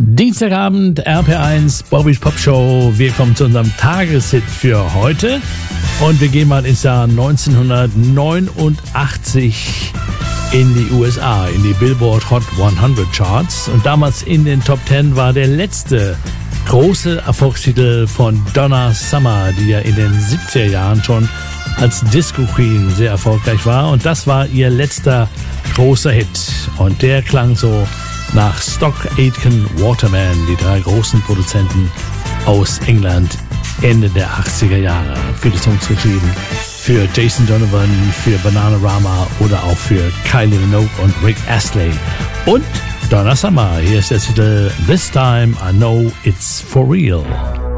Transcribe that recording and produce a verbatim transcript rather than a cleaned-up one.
Dienstagabend, R P eins, Bobby's Pop Show. Wir kommen zu unserem Tageshit für heute. Und wir gehen mal ins Jahr neunzehnhundertneunundachtzig in die U S A, in die Billboard Hot hundert Charts. Und damals in den Top zehn war der letzte große Erfolgstitel von Donna Summer, die ja in den siebziger Jahren schon als Disco Queen sehr erfolgreich war. Und das war ihr letzter großer Hit. Und der klang so nach Stock Aitken Waterman, die drei großen Produzenten aus England Ende der achtziger Jahre. Viele Songs geschrieben für Jason Donovan, für Bananarama oder auch für Kylie Minogue und Rick Astley. Und Donna Summer, hier ist der Titel This Time I Know It's For Real.